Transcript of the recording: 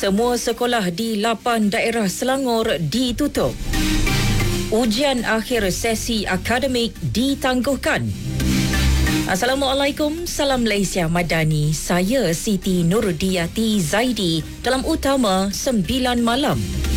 Semua sekolah di 8 daerah Selangor ditutup. Ujian akhir sesi akademik ditangguhkan. Assalamualaikum, salam Malaysia Madani. Saya Siti Nurdiati Zaidi dalam Utama 9 Malam.